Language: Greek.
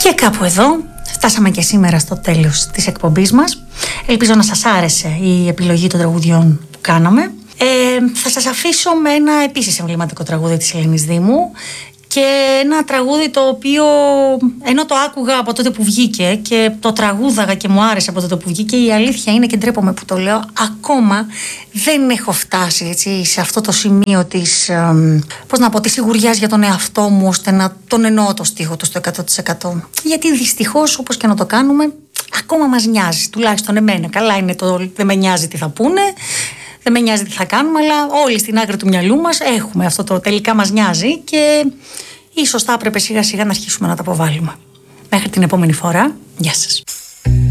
Και κάπου εδώ φτάσαμε και σήμερα στο τέλος της εκπομπής μας. Ελπίζω να σας άρεσε η επιλογή των τραγουδιών που κάναμε. Θα σας αφήσω με ένα επίσης εμβληματικό τραγούδι της Ελένης Δήμου και ένα τραγούδι το οποίο, ενώ το άκουγα από τότε που βγήκε και το τραγούδαγα και μου άρεσε από τότε που βγήκε, η αλήθεια είναι, και ντρέπομαι που το λέω, ακόμα δεν έχω φτάσει έτσι, σε αυτό το σημείο της, πώς να πω, της σιγουριάς για τον εαυτό μου, ώστε να τον εννοώ το στίχο του στο 100%. Γιατί δυστυχώς, όπως και να το κάνουμε, ακόμα μας νοιάζει, τουλάχιστον εμένα. Καλά είναι το δεν με νοιάζει τι θα πούνε, δεν με νοιάζει τι θα κάνουμε, αλλά όλοι στην άκρη του μυαλού μας έχουμε αυτό το τελικά μας νοιάζει και ίσως θα έπρεπε σιγά σιγά να αρχίσουμε να τα αποβάλουμε. Μέχρι την επόμενη φορά, γεια σας.